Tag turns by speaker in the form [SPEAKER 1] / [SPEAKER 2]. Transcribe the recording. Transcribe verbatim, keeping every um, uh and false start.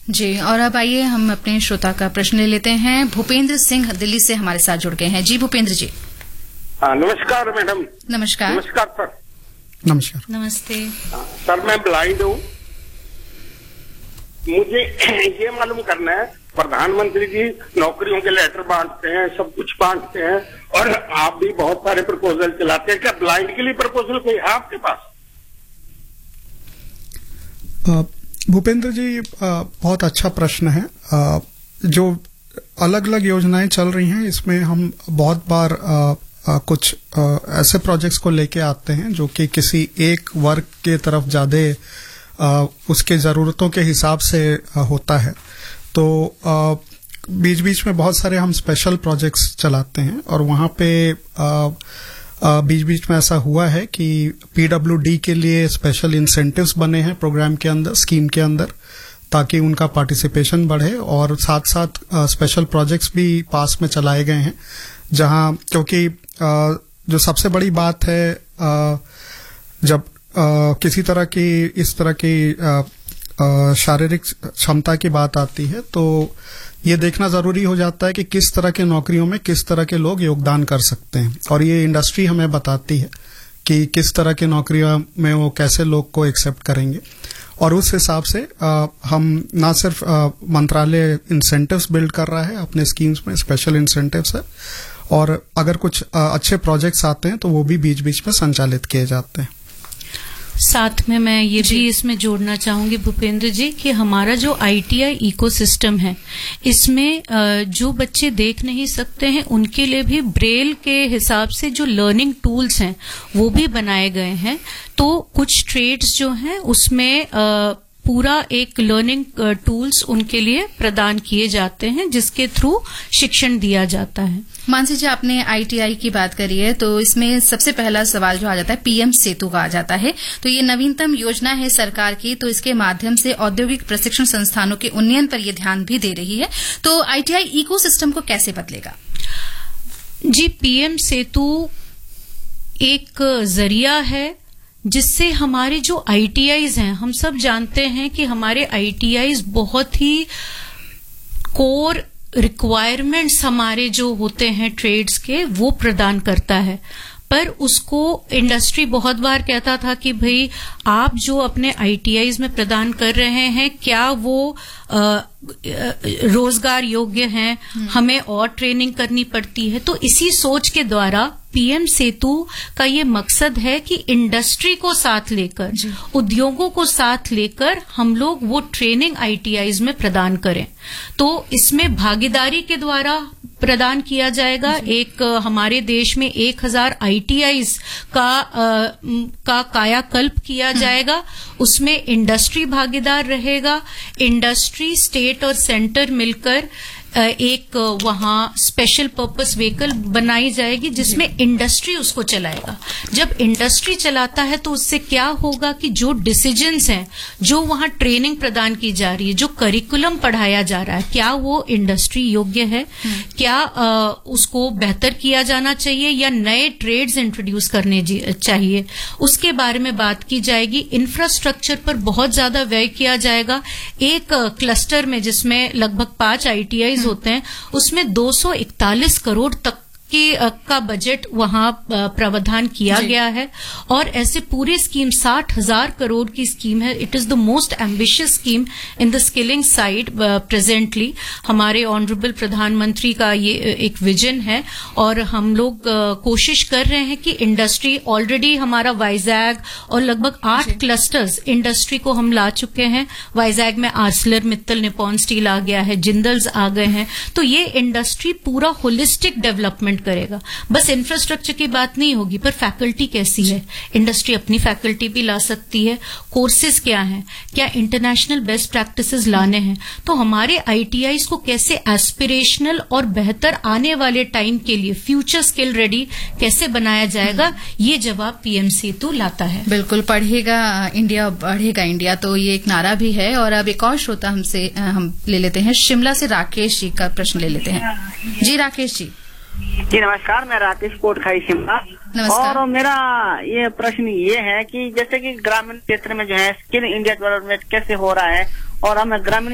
[SPEAKER 1] जी, और अब आइए हम अपने श्रोता का प्रश्न ले लेते हैं। भूपेंद्र सिंह दिल्ली से हमारे साथ जुड़ गए हैं। जी भूपेंद्र जी।
[SPEAKER 2] हाँ, नमस्कार मैडम।
[SPEAKER 1] नमस्कार।
[SPEAKER 2] नमस्कार सर।
[SPEAKER 3] नमस्कार।
[SPEAKER 1] नमस्ते
[SPEAKER 2] सर, मैं ब्लाइंड हूँ। मुझे ये मालूम करना है, प्रधानमंत्री जी नौकरियों के लेटर बांटते हैं, सब कुछ बांटते हैं, और आप भी बहुत सारे प्रपोजल चलाते हैं। क्या ब्लाइंड के लिए प्रपोजल कोई है आपके पास?
[SPEAKER 3] भूपेंद्र जी, बहुत अच्छा प्रश्न है। जो अलग अलग योजनाएं चल रही हैं, इसमें हम बहुत बार आ, कुछ आ, ऐसे प्रोजेक्ट्स को लेके आते हैं जो कि किसी एक वर्ग के तरफ ज्यादा उसके जरूरतों के हिसाब से आ, होता है। तो बीच बीच में बहुत सारे हम स्पेशल प्रोजेक्ट्स चलाते हैं, और वहां पे बीच बीच में ऐसा हुआ है कि पीडब्ल्यूडी के लिए स्पेशल इंसेंटिव्स बने हैं प्रोग्राम के अंदर, स्कीम के अंदर, ताकि उनका पार्टिसिपेशन बढ़े, और साथ साथ स्पेशल प्रोजेक्ट्स भी पास में चलाए गए हैं, जहां क्योंकि आ, जो सबसे बड़ी बात है, आ, जब आ, किसी तरह की इस तरह की शारीरिक क्षमता की बात आती है, तो ये देखना जरूरी हो जाता है कि किस तरह के नौकरियों में किस तरह के लोग योगदान कर सकते हैं, और ये इंडस्ट्री हमें बताती है कि किस तरह की नौकरियों में वो कैसे लोग को एक्सेप्ट करेंगे। और उस हिसाब से आ, हम ना सिर्फ मंत्रालय इंसेंटिव्स बिल्ड कर रहा है अपने स्कीम्स में, स्पेशल इंसेंटिव्स है, और अगर कुछ आ, अच्छे प्रोजेक्ट्स आते हैं तो वो भी बीच बीच में संचालित किए जाते हैं।
[SPEAKER 4] साथ में मैं ये भी इसमें जोड़ना चाहूंगी भूपेंद्र जी कि हमारा जो आईटीआई इकोसिस्टम है, इसमें जो बच्चे देख नहीं सकते हैं उनके लिए भी ब्रेल के हिसाब से जो लर्निंग टूल्स हैं वो भी बनाए गए हैं। तो कुछ ट्रेड्स जो हैं उसमें पूरा एक लर्निंग टूल्स उनके लिए प्रदान किए जाते हैं, जिसके थ्रू शिक्षण दिया जाता है।
[SPEAKER 1] मानसी जी, आपने आईटीआई की बात करी है, तो इसमें सबसे पहला सवाल जो आ जाता है पीएम सेतु का आ जाता है। तो ये नवीनतम योजना है सरकार की, तो इसके माध्यम से औद्योगिक प्रशिक्षण संस्थानों के उन्नयन पर ये ध्यान भी दे रही है। तो आईटीआई इकोसिस्टम को कैसे बदलेगा?
[SPEAKER 4] जी, पीएम सेतु एक जरिया है जिससे हमारे जो आईटीआईज हैं, हम सब जानते हैं कि हमारे आईटीआईज बहुत ही कोर रिक्वायरमेंट्स हमारे जो होते हैं ट्रेड्स के, वो प्रदान करता है। पर उसको इंडस्ट्री बहुत बार कहता था कि भाई आप जो अपने आईटीआईज में प्रदान कर रहे हैं, क्या वो आ, रोजगार योग्य हैं, हमें और ट्रेनिंग करनी पड़ती है। तो इसी सोच के द्वारा पीएम सेतु का ये मकसद है कि इंडस्ट्री को साथ लेकर, उद्योगों को साथ लेकर हम लोग वो ट्रेनिंग आईटीआईज में प्रदान करें। तो इसमें भागीदारी के द्वारा प्रदान किया जाएगा। एक हमारे देश में एक हजार आईटीआईज का आ, का कायाकल्प किया जाएगा। उसमें इंडस्ट्री भागीदार रहेगा। इंडस्ट्री, स्टेट और सेंटर मिलकर एक वहां स्पेशल पर्पस व्हीकल बनाई जाएगी जिसमें इंडस्ट्री उसको चलाएगा। जब इंडस्ट्री चलाता है तो उससे क्या होगा कि जो डिसीजंस हैं, जो वहां ट्रेनिंग प्रदान की जा रही है, जो करिकुलम पढ़ाया जा रहा है, क्या वो इंडस्ट्री योग्य है, क्या आ, उसको बेहतर किया जाना चाहिए या नए ट्रेड्स इंट्रोड्यूस करने चाहिए, उसके बारे में बात की जाएगी। इंफ्रास्ट्रक्चर पर बहुत ज्यादा व्यय किया जाएगा। एक क्लस्टर में जिसमें लगभग पांच आईटीआई होते हैं, उसमें दो सौ इकतालीस करोड़ तक की का बजट वहां प्रावधान किया गया है। और ऐसे पूरी स्कीम साठ हजार करोड़ की स्कीम है। It is the most ambitious scheme in the skilling side presently. हमारे ऑनरेबल प्रधानमंत्री का ये एक विजन है, और हम लोग कोशिश कर रहे हैं कि इंडस्ट्री, ऑलरेडी हमारा वाइजैग और लगभग आठ क्लस्टर्स इंडस्ट्री को हम ला चुके हैं। वाइजैग में आर्सलर मित्तल, निपॉन स्टील आ गया है, जिंदल्स आ गए हैं। तो ये इंडस्ट्री पूरा होलिस्टिक डेवलपमेंट करेगा। बस इंफ्रास्ट्रक्चर की बात नहीं होगी, पर फैकल्टी कैसी है, इंडस्ट्री अपनी फैकल्टी भी ला सकती है। कोर्सेज क्या हैं, क्या इंटरनेशनल बेस्ट प्रैक्टिसेस लाने हैं। तो हमारे आईटीआईज को कैसे एस्पिरेशनल और बेहतर आने वाले टाइम के लिए फ्यूचर स्किल रेडी कैसे बनाया जाएगा, ये जवाब पीएम सेतु लाता है।
[SPEAKER 1] बिल्कुल, पढ़ेगा इंडिया बढ़ेगा इंडिया, तो ये एक नारा भी है। और अब एक और श्रोता हमसे हम ले लेते हैं, शिमला से राकेश जी का प्रश्न ले लेते हैं। जी राकेश जी।
[SPEAKER 5] जी नमस्कार, मैं राकेश कोटखाई शिमला। और मेरा ये प्रश्न ये है कि जैसे कि ग्रामीण क्षेत्र में जो है स्किल इंडिया डेवलपमेंट कैसे हो रहा है, और हमें ग्रामीण